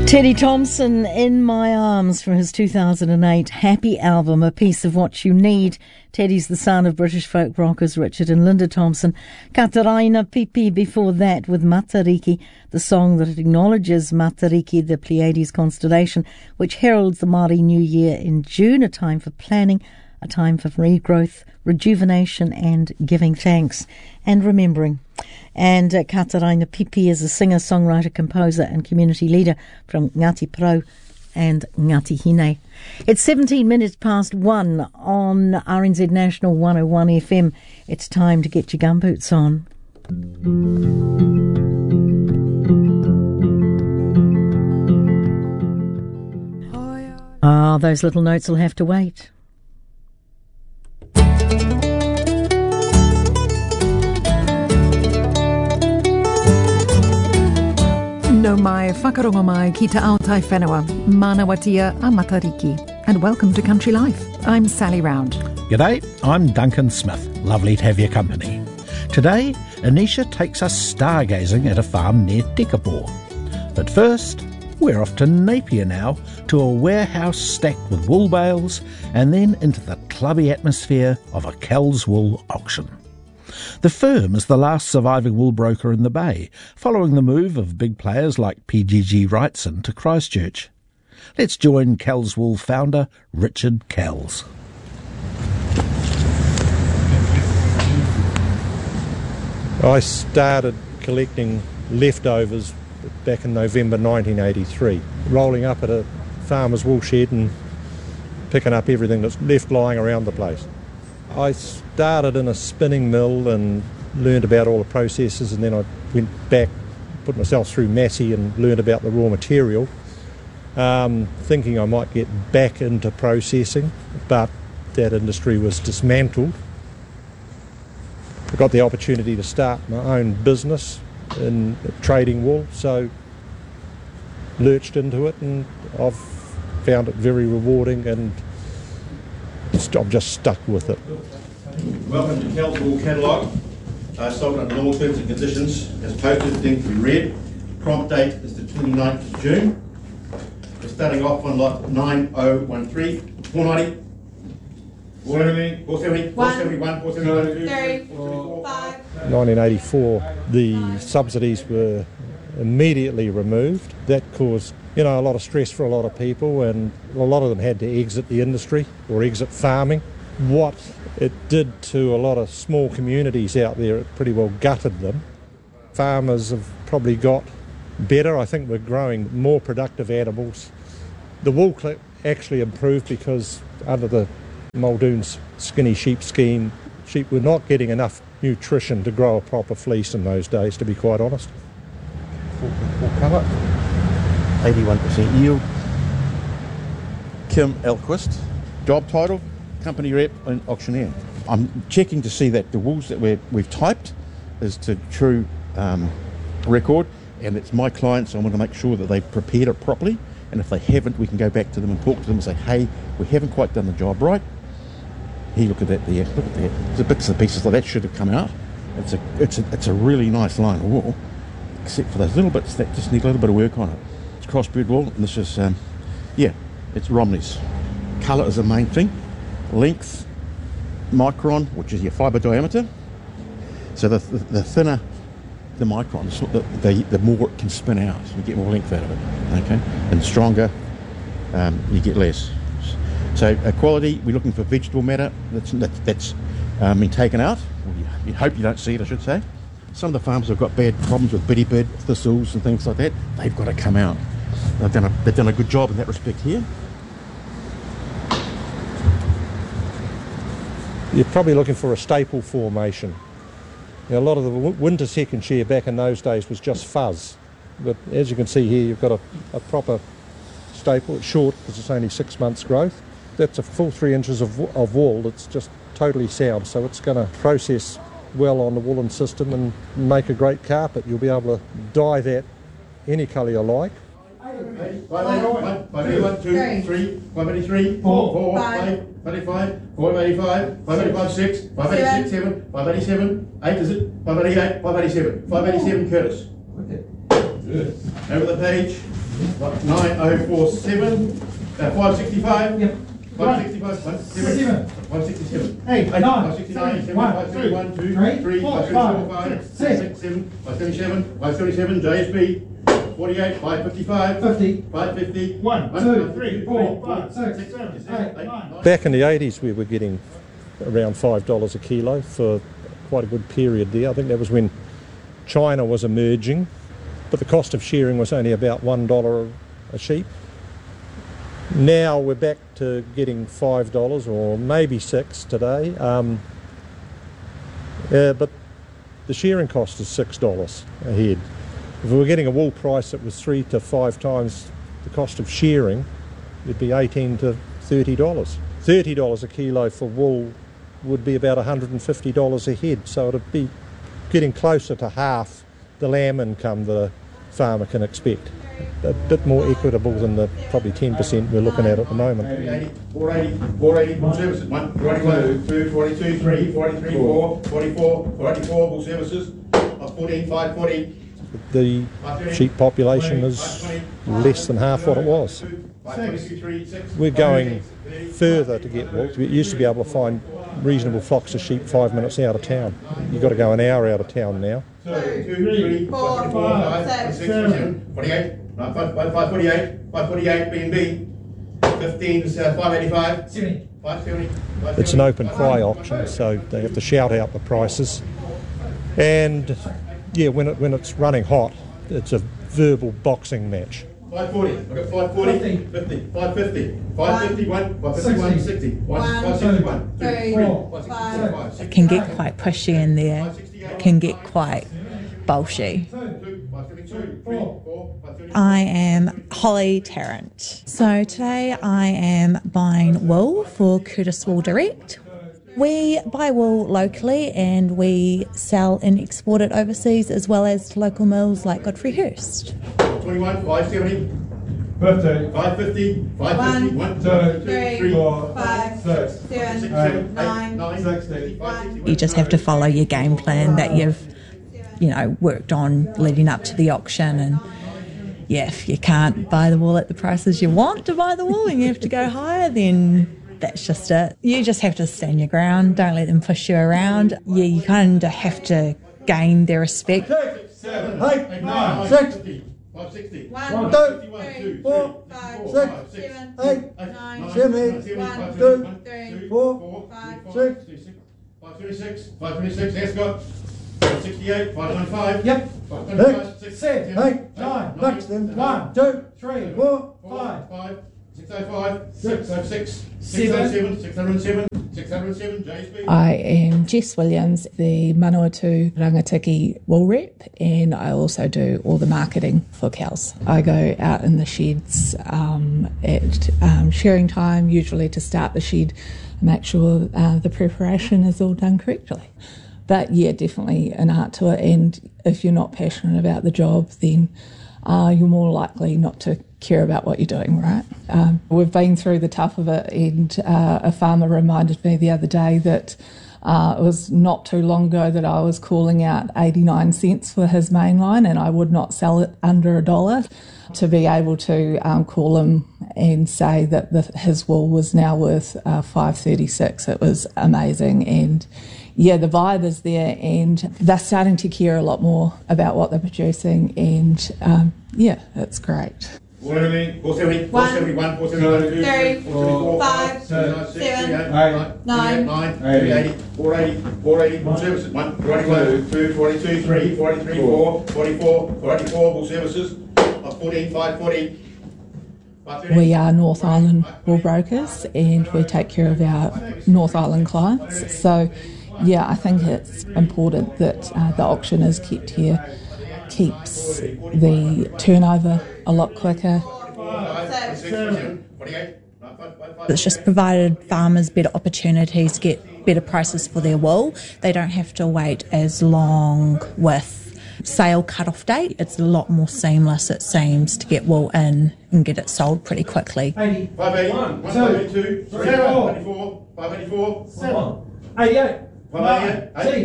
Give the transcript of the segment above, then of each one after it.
Teddy Thompson, In My Arms, from his 2008 Happy album, A Piece of What You Need. Teddy's the son of British folk rockers Richard and Linda Thompson. Kataraina Pipi before that with Matariki, the song that acknowledges Matariki, the Pleiades constellation, which heralds the Māori New Year in June, a time for planning, a time for regrowth, rejuvenation and giving thanks and remembering. And Kataraina Pipi is a singer, songwriter, composer and community leader from Ngati Porou and Ngati Hine. It's 17 minutes past 1 on RNZ National 101 FM. It's time to get your gumboots on. Those little notes will have to wait. No mai whakarongo mai ki te Aotai Whenua, Manawatia a Matariki, and welcome to Country Life. I'm Sally Round. G'day, I'm Duncan Smith. Lovely to have your company. Today, Anisha takes us stargazing at a farm near Tekapō. But first, we're off to Napier now, to a warehouse stacked with wool bales, and then into the clubby atmosphere of a Kells Wool auction. The firm is the last surviving wool broker in the Bay, following the move of big players like PGG Wrightson to Christchurch. Let's join Kells Wool founder Richard Kells. I started collecting leftovers back in November 1983, rolling up at a farmer's wool shed and picking up everything that's left lying around the place. I started in a spinning mill and learned about all the processes, and then I went back, put myself through Massey and learned about the raw material, thinking I might get back into processing, but that industry was dismantled. I got the opportunity to start my own business in trading wool, so lurched into it, and I've found it very rewarding, and I'm just stuck with it. Welcome to Kells Wool Catalogue. Sold under normal terms and conditions, as posted, things to be read. Prompt date is the 29th of June. We're starting off on lot 9013, 490, 470, 470, 471, 472, 474, 5. 1984, the subsidies were immediately removed. That caused, a lot of stress for a lot of people, and a lot of them had to exit the industry or exit farming. What it did to a lot of small communities out there, it pretty well gutted them. Farmers have probably got better. I think we're growing more productive animals. The wool clip actually improved because under the Muldoon's skinny sheep scheme, sheep were not getting enough nutrition to grow a proper fleece in those days, to be quite honest. Full colour, 81% yield. Kim Elquist, job title, company rep and auctioneer. I'm checking to see that the wools that we've typed is to true record, and it's my client, so I want to make sure that they've prepared it properly, and if they haven't, we can go back to them and talk to them and say, hey, we haven't quite done the job right. Here, look at that there, look at that. The bits and pieces like that should have come out. It's a really nice line of wool, except for those little bits that just need a little bit of work on it. It's crossbred wool, and this is, it's Romney's. Colour is the main thing. Length, micron, which is your fibre diameter. So the thinner the micron, the more it can spin out. You get more length out of it, okay? And stronger, you get less. So quality, we're looking for vegetable matter that's been taken out. You hope you don't see it, I should say. Some of the farms have got bad problems with bittybird, thistles and things like that. They've got to come out. They've done a good job in that respect here. You're probably looking for a staple formation. A lot of the winter second shear back in those days was just fuzz. But as you can see here, you've got a proper staple. It's short because it's only 6 months growth. That's a full 3 inches of wool that's just totally sound, so it's going to process well on the woolen system and make a great carpet. You'll be able to dye that any colour you like. 581, 2, 3, 583, 4, 5, 585, 485, 585, 6, 586, 7, 587, 8 is it? 588, 587, 587 Curtis. Over the page. 9047, 565. Yep. 565, 7. 567. 8, 9, 569, 7, 1, 2, 3, 4, 5, 6, 7, 577, 577, JSB, 48, 555, 50, 550, 1, 2, 3, 4, 5, 6, 7, 8, 9. Back in the 80s, we were getting around $5 a kilo for quite a good period there. I think that was when China was emerging, but the cost of shearing was only about $1 a sheep. Now we're back to getting $5 or maybe $6 today, but the shearing cost is $6 a head. If we were getting a wool price that was 3 to 5 times the cost of shearing, it'd be $18 to $30. $30 a kilo for wool would be about $150 a head, so it'd be getting closer to half the lamb income that a farmer can expect. A bit more equitable than the probably 10% we're looking at the moment. 480, bull services, 1, 41, 2, 42, 3, 43, 4, 44, 44, bull services, 14, 540. The sheep population is less than half what it was. We're going further to get wool. We used to be able to find reasonable flocks of sheep 5 minutes out of town. You've got to go an hour out of town now. 2, 3, 4, 5, 6, 7, 48, 548, 548, B&B, 15 is 585, 70. 570. It's an open cry auction, so they have to shout out the prices. And yeah, when it's running hot, it's a verbal boxing match. 540, I've got 540, 50, 550, 551, 551, 60, 561, 2, 3, 565, 6. It can get quite pushy in there, can get quite bolshy. I am Holly Tarrant. So today I am buying wool for Curtis Wool Direct. We buy wool locally and we sell and export it overseas as well as to local mills like Godfrey Hirst. 21, 570, 50, 550, 550, 1, 2, 3, 4, 5, 6, 7, 8, 9, 60. You just have to follow your game plan that you've worked on leading up to the auction, and yeah, if you can't buy the wool at the prices you want to buy the wool and you have to go higher, then that's just it. You just have to stand your ground, don't let them push you around. Yeah, you kind of have to gain their respect. 6, 7, 8, 9, 60. 560. 1, 2, 4, 5, 6, 7, 8, 9, 7, 1, 2, 3, 4, 5, 6, 526, 526, Ascot, 568, 595. Yep. 525, 7, 8, 9, Buxton, 1, 2, 3, 4, 5, 605, 606, 607, 607, 607, JSB. I am Jess Williams, the Manawatu Rangatiki wool rep, and I also do all the marketing for cows. I go out in the sheds at shearing time, usually to start the shed and make sure the preparation is all done correctly. But yeah, definitely an art to it, and if you're not passionate about the job, then you're more likely not to care about what you're doing, right? We've been through the tough of it, and a farmer reminded me the other day that it was not too long ago that I was calling out 89 cents for his main line, and I would not sell it under $1. To be able to call him and say that his wool was now worth $5.36, it was amazing. And yeah, the vibe is there, and they're starting to care a lot more about what they're producing, and yeah, it's great. 470, 471, 472, 3, 4, 5, 7, 8, 9, 80, 480, 480, bull services, 1, 41, 2, 42, 3, 43, 4, 44, 44, bull services, 14, 540. We are North Island wool brokers, and we take care of our North Island clients. So yeah, I think it's important that the auction is kept here. Keeps the turnover a lot quicker. It's just provided farmers better opportunities to get better prices for their wool. They don't have to wait as long with sale cut-off date. It's a lot more seamless, it seems, to get wool in and get it sold pretty quickly. 581, 582, 584, 584, 7, 88, 1, 2,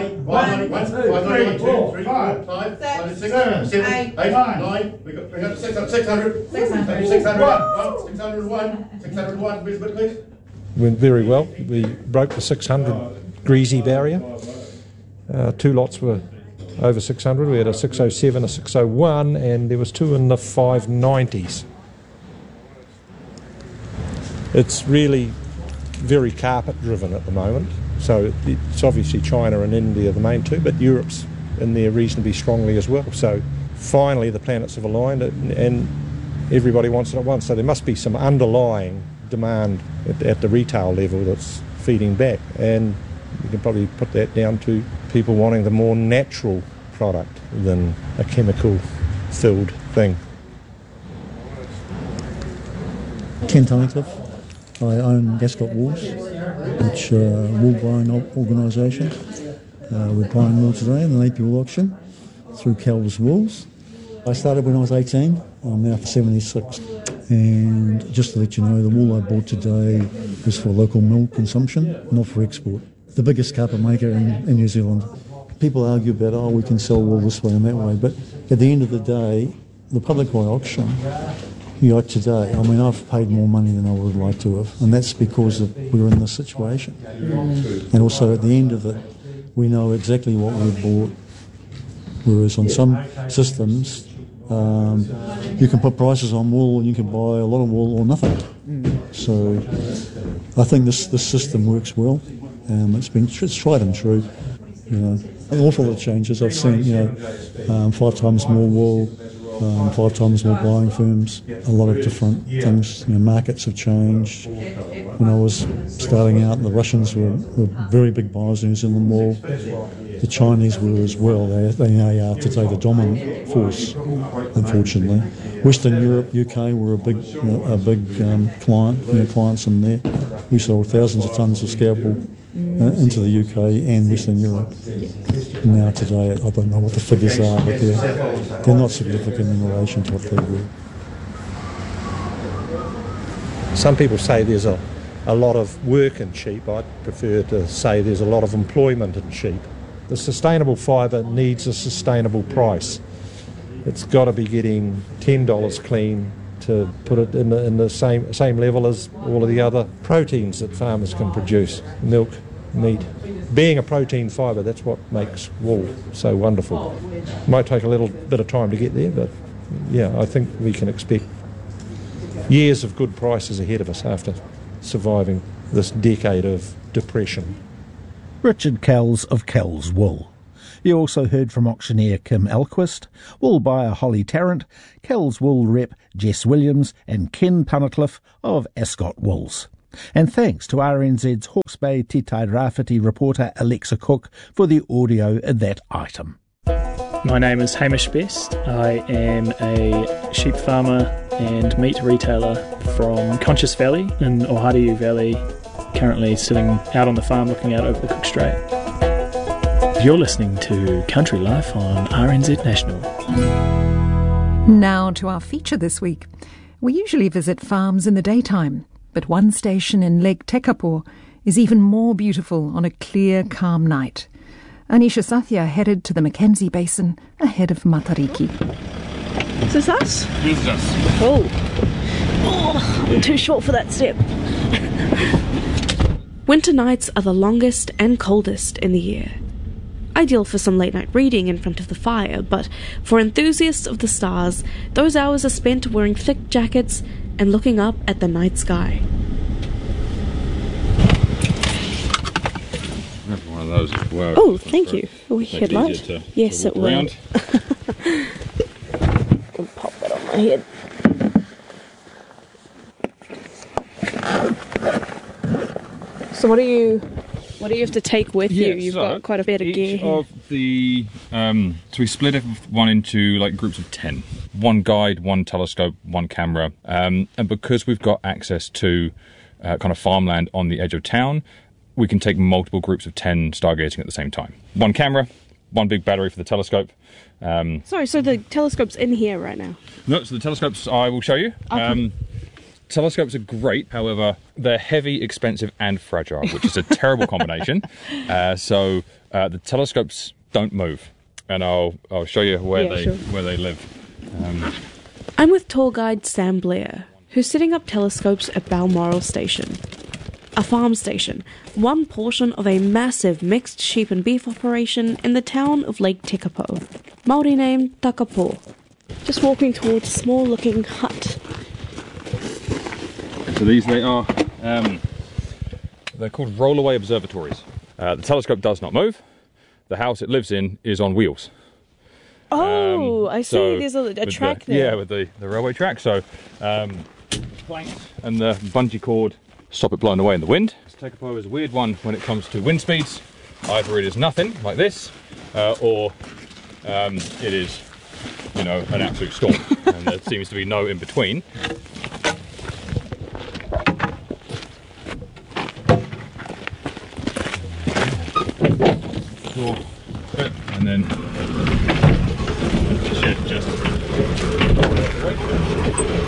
3, 4, 5, 600, 601, 601. Where's the bit, please? Went very well. We broke the 600 greasy barrier. 2 lots were over 600. We had a 607, a 601, and there was 2 in the 590s. It's really very carpet driven at the moment. So it's obviously China and India the main 2, but Europe's in there reasonably strongly as well. So finally the planets have aligned and everybody wants it at once. So there must be some underlying demand at the retail level that's feeding back, and you can probably put that down to people wanting the more natural product than a chemical filled thing. Ken Tunnicliffe. I own Ascot Wools, which wool buying organisation. We're buying wool today in the Napier Wool auction through Calver's Wools. I started when I was 18, I'm now 76. And just to let you know, the wool I bought today is for local mill consumption, not for export. The biggest carpet maker in New Zealand. People argue about, we can sell wool this way and that way, but at the end of the day, the public buy auction, like today, I've paid more money than I would like to have, and that's because we're in this situation. And also at the end of it, we know exactly what we bought, whereas on some systems, you can put prices on wool and you can buy a lot of wool or nothing. So I think this system works well. It's tried and true. An awful lot of changes. I've seen 5 times more wool, 5 times more buying firms, a lot of different things. Markets have changed. When I was starting out, the Russians were very big buyers of New Zealand wool. The Chinese were as well. They now are today the dominant force, unfortunately. Western Europe, UK were a big client, clients in there. We sold thousands of tonnes of scalp wool into the UK and Western Europe. Now today, I don't know what the figures are, but they're not significant in relation to what they were. Some people say there's a lot of work in sheep. I'd prefer to say there's a lot of employment in sheep. The sustainable fibre needs a sustainable price. It's got to be getting $10 clean to put it in the same level as all of the other proteins that farmers can produce. Milk, meat. Being a protein fibre, that's what makes wool so wonderful. It might take a little bit of time to get there, but yeah, I think we can expect years of good prices ahead of us after surviving this decade of depression. Richard Kells of Kells Wool. You also heard from auctioneer Kim Elquist, wool buyer Holly Tarrant, Kells Wool rep Jess Williams and Ken Tunnicliffe of Ascot Wools. And thanks to RNZ's Hawke's Bay Te Tai Rāwhiti reporter Alexa Cook for the audio in that item. My name is Hamish Best. I am a sheep farmer and meat retailer from Conscious Valley in Ohariu Valley, currently sitting out on the farm looking out over the Cook Strait. You're listening to Country Life on RNZ National. Now to our feature this week. We usually visit farms in the daytime, but one station in Lake Tekapo is even more beautiful on a clear, calm night. Anisha Sathya headed to the Mackenzie Basin ahead of Matariki. Is this us? This is us. Oh, I'm too short for that step. Winter nights are the longest and coldest in the year. Ideal for some late night reading in front of the fire, but for enthusiasts of the stars, those hours are spent wearing thick jackets and looking up at the night sky. One of those as well. Oh, thank you. We headlight. Yes, it will. I'll pop that on my head. So what do you have to take with you? You've got quite a bit of gear here. Of the, so we split everyone into like groups of 10. One guide, one telescope, one camera. And because we've got access to kind of farmland on the edge of town, we can take multiple groups of 10 stargazing at the same time. One camera, one big battery for the telescope. Sorry, so the telescope's in here right now? No, so the telescopes I will show you. Okay. telescopes are great, however, they're heavy, expensive, and fragile, which is a terrible combination. So the telescopes don't move, and I'll show you where they live. I'm with tour guide Sam Blair, who's setting up telescopes at Balmoral Station. A farm station, one portion of a massive mixed sheep and beef operation in the town of Lake Tekapo, Māori name Takapo. Just walking towards a small looking hut. So these they are, they're called rollaway observatories. The telescope does not move. The house it lives in is on wheels. Oh, I see. So There's a track there. Yeah, with the railway track. So planks and the bungee cord stop it blowing away in the wind. Tekapo is a weird one when it comes to wind speeds. Either it is nothing, like this, or it is, an absolute storm. And there seems to be no in between.